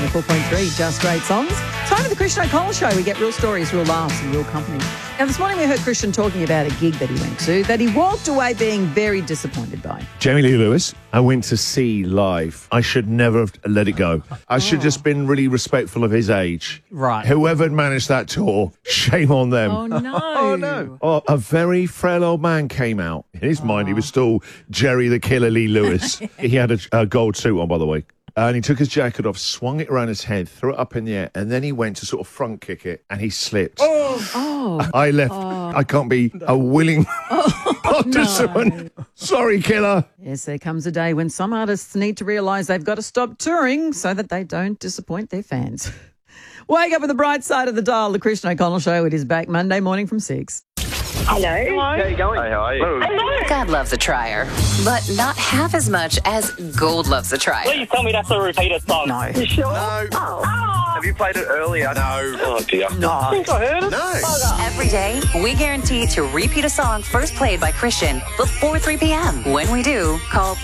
94.3, Just Great Songs. Time for the Christian O'Connell Show. We get real stories, real laughs and real company. Now, this morning we heard Christian talking about a gig that he went to that he walked away being very disappointed by. Jamie Lee Lewis, I went to see live. I should never have let it go. I should have just been really respectful of his age. Right. Whoever had managed that tour, shame on them. Oh, no. Oh, no. Oh, a very frail old man came out. In his mind, he was still Jerry the Killer Lee Lewis. He had a gold suit on, by the way. And he took his jacket off, swung it around his head, threw it up in the air, and then he went to sort of front kick it, and he slipped. Oh. I left. I can't be a willing participant. No. Sorry, Killer. Yes, there comes a day when some artists need to realise they've got to stop touring so that they don't disappoint their fans. Wake up with the bright side of the dial. The Christian O'Connell Show. It is back Monday morning from 6. Hello. How you going? Hey, how are you? Hello. God loves a trier, but not half as much as gold loves a trier. Please tell me that's a repeated song. No. You sure? No. Oh. Have you played it earlier? No. Oh, dear. No. I think I heard it. No. Every day, we guarantee to repeat a song first played by Christian before 3 p.m. When we do, call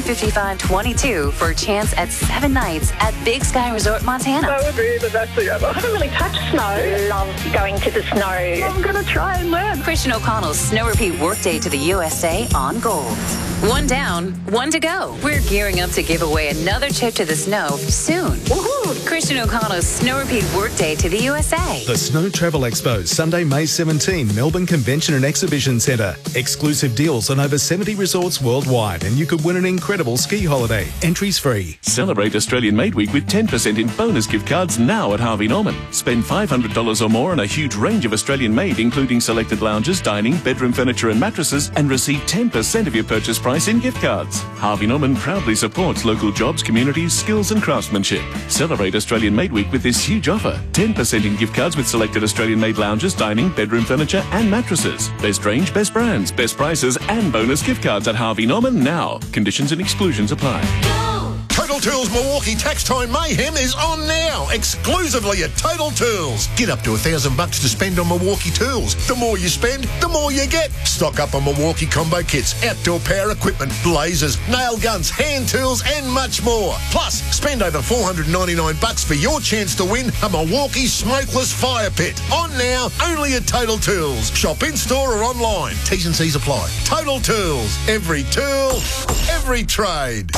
1355-22 for a chance at 7 nights at Big Sky Resort, Montana. That would be the best thing ever. I haven't really touched snow. Love going to the snow. I'm going to try and learn. Christian O'Connell's Snow Repeat Workday to the USA on Gold. One down, one to go. We're gearing up to give away another trip to the snow soon. Woohoo. Christian O'Connell's Snow Repeat Workday to the USA. The Snow Travel Expo, Sunday, May 17, Melbourne Convention and Exhibition Centre. Exclusive deals on over 70 resorts worldwide, and you could win an incredible ski holiday. Entries free. Celebrate Australian Made Week with 10% in bonus gift cards now at Harvey Norman. Spend $500 or more on a huge range of Australian made, including selected lounges, dining, bedroom furniture and mattresses, and receive 10% of your purchase price in gift cards. Harvey Norman proudly supports local jobs, communities, skills and craftsmanship. Celebrate Australian Made Week with this huge offer. 10% in gift cards with selected Australian made lounges, dining, bedroom furniture and mattresses. Best range, best brands, best prices and bonus gift cards at Harvey Norman now. Conditions and exclusions apply. Total Tools Milwaukee Tax Time Mayhem is on now, exclusively at Total Tools. Get up to $1,000 to spend on Milwaukee tools. The more you spend, the more you get. Stock up on Milwaukee combo kits, outdoor power equipment, lasers, nail guns, hand tools, and much more. Plus, spend over $499 for your chance to win a Milwaukee smokeless fire pit. On now, only at Total Tools. Shop in store or online. T's and C's apply. Total Tools. Every tool, every trade.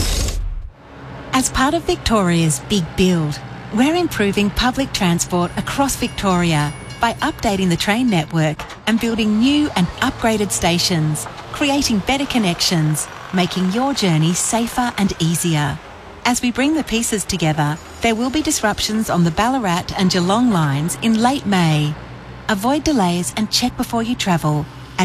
As part of Victoria's Big Build, we're improving public transport across Victoria by updating the train network and building new and upgraded stations, creating better connections, making your journey safer and easier. As we bring the pieces together, there will be disruptions on the Ballarat and Geelong lines in late May. Avoid delays and check before you travel at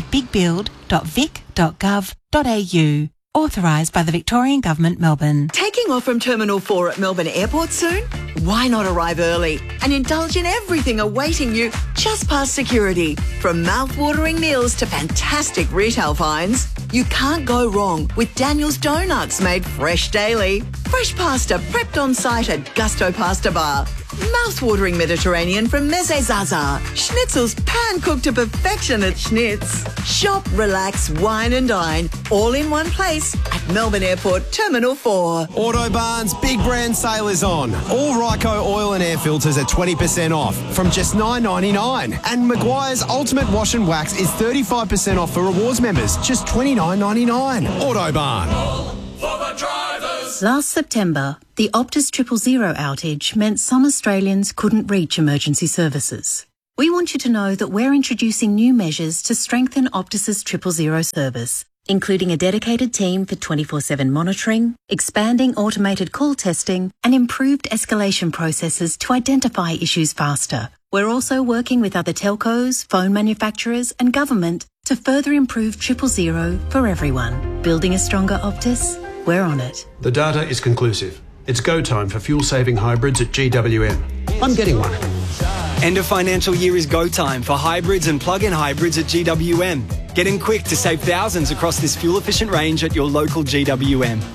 bigbuild.vic.gov.au. Authorised by the Victorian Government, Melbourne. Taking off from Terminal 4 at Melbourne Airport soon? Why not arrive early and indulge in everything awaiting you just past security? From mouth-watering meals to fantastic retail finds, you can't go wrong with Daniel's Donuts made fresh daily. Fresh pasta prepped on site at Gusto Pasta Bar. Mouth-watering Mediterranean from Meze Zaza. Schnitzels pan-cooked to perfection at Schnitz. Shop, relax, wine and dine all in one place at Melbourne Airport Terminal 4. Autobarn's big brand sale is on. All Ryco oil and air filters are 20% off from just $9.99. And Maguire's Ultimate Wash and Wax is 35% off for rewards members, just $29.99. Autobarn. Last September, the Optus 000 outage meant some Australians couldn't reach emergency services. We want you to know that we're introducing new measures to strengthen Optus's 000 service, including a dedicated team for 24/7 monitoring, expanding automated call testing, and improved escalation processes to identify issues faster. We're also working with other telcos, phone manufacturers, and government to further improve 000 for everyone. Building a stronger Optus? We're on it. The data is conclusive. It's go time for fuel-saving hybrids at GWM. I'm getting one. End of financial year is go time for hybrids and plug-in hybrids at GWM. Get in quick to save thousands across this fuel-efficient range at your local GWM.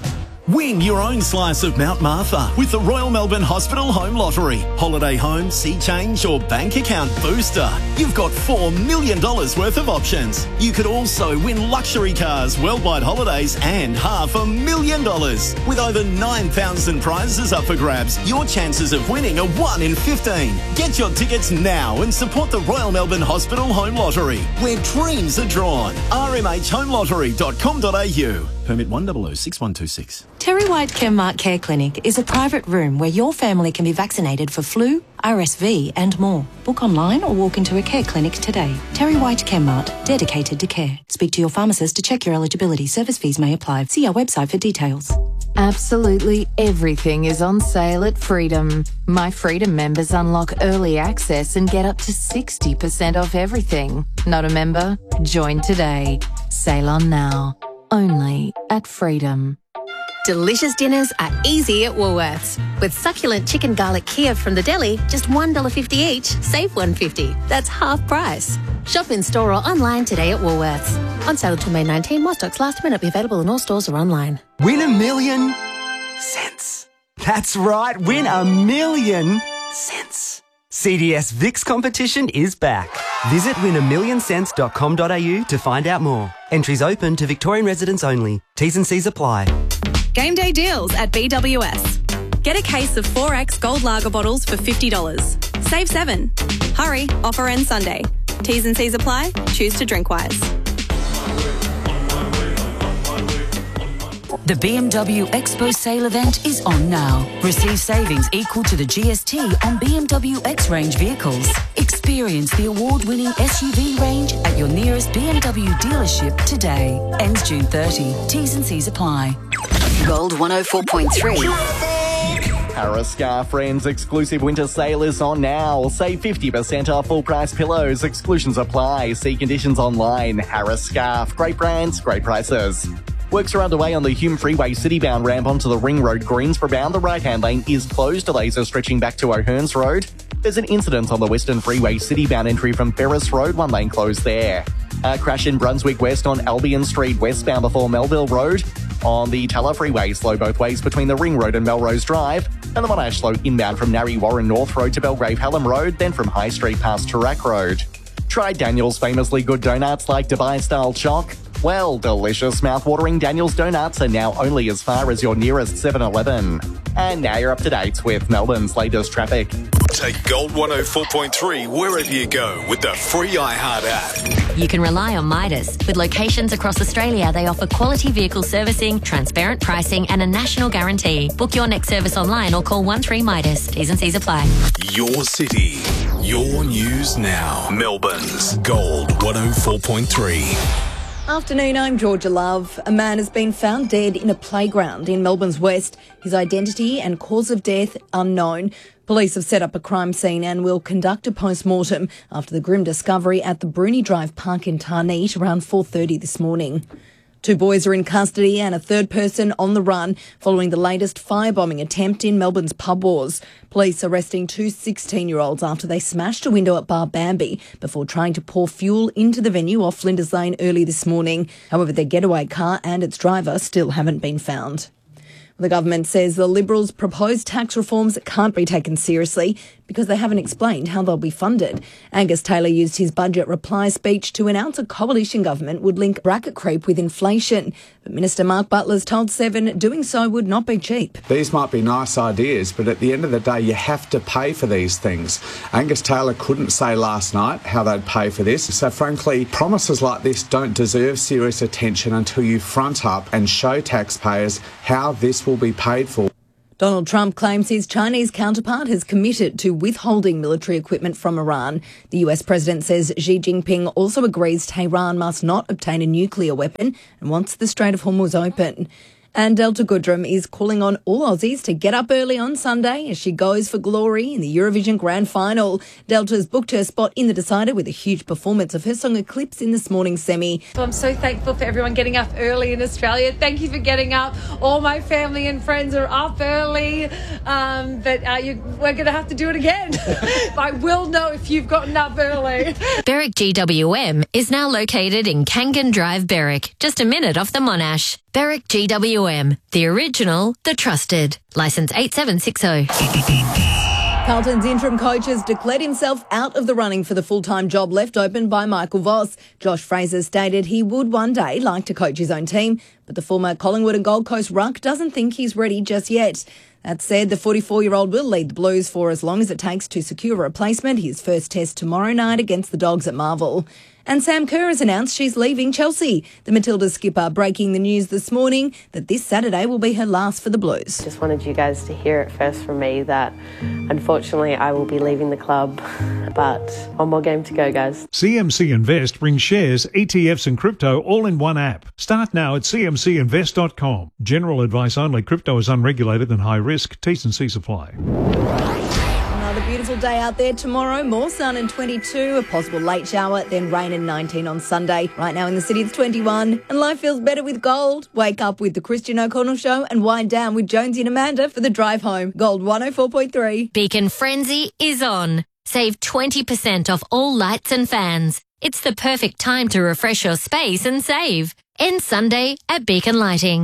Win your own slice of Mount Martha with the Royal Melbourne Hospital Home Lottery. Holiday home, sea change or bank account booster. You've got $4 million worth of options. You could also win luxury cars, worldwide holidays and $500,000. With over 9,000 prizes up for grabs, your chances of winning are 1 in 15. Get your tickets now and support the Royal Melbourne Hospital Home Lottery, where dreams are drawn. rmhhomelottery.com.au. Permit 1006126. Terry White Chemmart Care Clinic is a private room where your family can be vaccinated for flu, RSV and more. Book online or walk into a care clinic today. Terry White Chemmart, dedicated to care. Speak to your pharmacist to check your eligibility. Service fees may apply. See our website for details. Absolutely everything is on sale at Freedom. My Freedom members unlock early access and get up to 60% off everything. Not a member? Join today. Sale on now. Only at Freedom. Delicious dinners are easy at Woolworths. With succulent chicken garlic Kiev from the deli, just $1.50 each, save $1.50. That's half price. Shop in store or online today at Woolworths. On sale till May 19, while stocks last, may not be available in all stores or online. Win $1 million cents. That's right, win $1 million cents. CDS VIX competition is back. Visit win1million.cents.com.au to find out more. Entries open to Victorian residents only. T's and C's apply. Game day deals at BWS. Get a case of 4X Gold Lager bottles for $50. Save 7. Hurry, offer ends Sunday. T's and C's apply. Choose to drink wise. The BMW Expo sale event is on now. Receive savings equal to the GST on BMW X-Range vehicles. Experience the award-winning SUV range at your nearest BMW dealership today. Ends June 30. T's and C's apply. Gold 104.3. Harris Scarf Friends exclusive winter sale is on now. Save 50% off full price pillows. Exclusions apply. See conditions online. Harris Scarf. Great brands, great prices. Works are underway on the Hume Freeway citybound ramp onto the Ring Road Greensboro bound. The right-hand lane is closed. Delays are stretching back to O'Hearns Road. There's an incident on the Western Freeway citybound entry from Ferris Road. One lane closed there. A crash in Brunswick West on Albion Street westbound before Melville Road. On the Teller Freeway, slow both ways between the Ring Road and Melrose Drive. And the Monash slow inbound from Narry Warren North Road to Belgrave Hallam Road, then from High Street past Toorak Road. Try Daniel's famously good donuts like Dubai-style choc. Well, delicious mouth-watering Daniel's donuts are now only as far as your nearest 7-Eleven. And now you're up to date with Melbourne's latest traffic. Take Gold 104.3 wherever you go with the free iHeart app. You can rely on Midas. With locations across Australia, they offer quality vehicle servicing, transparent pricing and a national guarantee. Book your next service online or call 13-MIDAS. T's and C's apply. Your city, your news now. Melbourne's Gold 104.3. Afternoon, I'm Georgia Love. A man has been found dead in a playground in Melbourne's West. His identity and cause of death unknown. Police have set up a crime scene and will conduct a post-mortem after the grim discovery at the Bruni Drive Park in Tarneet around 4:30 this morning. 2 boys are in custody and a third person on the run following the latest firebombing attempt in Melbourne's pub wars. Police arresting 2 16-year-olds after they smashed a window at Bar Bambi before trying to pour fuel into the venue off Flinders Lane early this morning. However, their getaway car and its driver still haven't been found. The government says the Liberals' proposed tax reforms can't be taken seriously because they haven't explained how they'll be funded. Angus Taylor used his budget reply speech to announce a coalition government would link bracket creep with inflation. But Minister Mark Butler's told Seven doing so would not be cheap. These might be nice ideas, but at the end of the day, you have to pay for these things. Angus Taylor couldn't say last night how they'd pay for this. So frankly, promises like this don't deserve serious attention until you front up and show taxpayers how this will be paid for. Donald Trump claims his Chinese counterpart has committed to withholding military equipment from Iran. The US president says Xi Jinping also agrees Tehran must not obtain a nuclear weapon and wants the Strait of Hormuz open. And Delta Goodrem is calling on all Aussies to get up early on Sunday as she goes for glory in the Eurovision Grand Final. Delta's booked her spot in the decider with a huge performance of her song Eclipse in this morning's semi. I'm so thankful for everyone getting up early in Australia. Thank you for getting up. All my family and friends are up early, but we're going to have to do it again. I will know if you've gotten up early. Berwick GWM is now located in Kangan Drive, Berwick, just a minute off the Monash. Berwick GWM, the original, the trusted. Licence 8760. Carlton's interim coach has declared himself out of the running for the full-time job left open by Michael Voss. Josh Fraser stated he would one day like to coach his own team, but the former Collingwood and Gold Coast ruck doesn't think he's ready just yet. That said, the 44-year-old will lead the Blues for as long as it takes to secure a replacement. His first test tomorrow night against the Dogs at Marvel. And Sam Kerr has announced she's leaving Chelsea. The Matildas skipper breaking the news this morning that this Saturday will be her last for the Blues. Just wanted you guys to hear it first from me that unfortunately I will be leaving the club, but one more game to go, guys. CMC Invest brings shares, ETFs and crypto all in one app. Start now at cmcinvest.com. General advice only. Crypto is unregulated and high risk. T's and C's apply. Another beautiful day out there tomorrow. More sun and 22, a possible late shower, then rain and 19 on Sunday. Right now in the city it's 21 and life feels better with Gold. Wake up with the Christian O'Connell Show and wind down with Jonesy and Amanda for the drive home. Gold 104.3. Beacon Frenzy is on. Save 20% off all lights and fans. It's the perfect time to refresh your space and save. End Sunday at Beacon Lighting.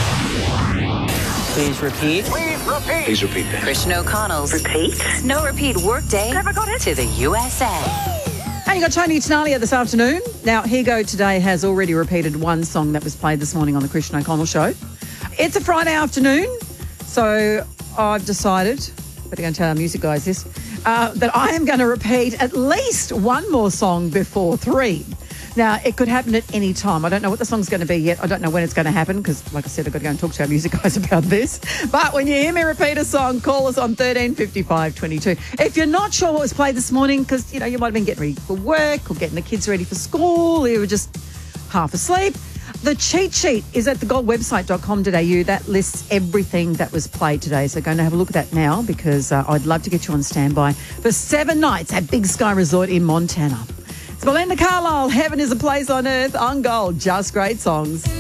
Please repeat. Please repeat that. Christian O'Connell's Repeat. No Repeat Workday to the USA. And you got Tony Tenalia this afternoon. Now, Here Go Today has already repeated one song that was played this morning on the Christian O'Connell Show. It's a Friday afternoon, so I've decided, better go and tell our music guys this, that I am going to repeat at least one more song before 3. Now, it could happen at any time. I don't know what the song's going to be yet. I don't know when it's going to happen because, like I said, I've got to go and talk to our music guys about this. But when you hear me repeat a song, call us on 1355 22. If you're not sure what was played this morning because, you know, you might have been getting ready for work or getting the kids ready for school, or you were just half asleep, the cheat sheet is at thegoldwebsite.com.au. That lists everything that was played today. So go and have a look at that now because I'd love to get you on standby for 7 nights at Big Sky Resort in Montana. It's Belinda Carlisle, Heaven is a Place on Earth on Gold. Just great songs.